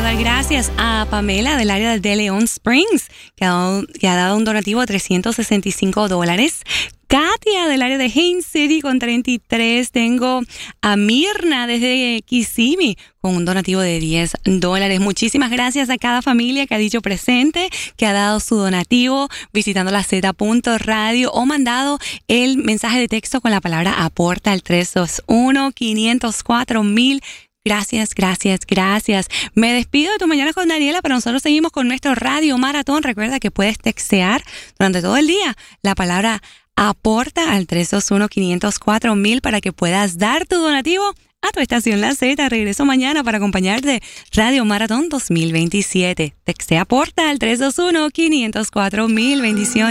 dar gracias a Pamela del área de León Springs, que ha dado un donativo de $365. Katia del área de Haines City con 33. Tengo a Mirna desde Kissimmee con un donativo de $10. Muchísimas gracias a cada familia que ha dicho presente, que ha dado su donativo visitando la Z.radio o mandado el mensaje de texto con la palabra aporta al 321-504-1000. Gracias, gracias, gracias. Me despido de Tu Mañana con Daniela, pero nosotros seguimos con nuestro Radio Maratón. Recuerda que puedes textear durante todo el día la palabra aporta al 321-504-1000 para que puedas dar tu donativo a tu estación La Z. Regreso mañana para acompañarte Radio Maratón 2027. Textea aporta al 321-504-1000. Bendiciones.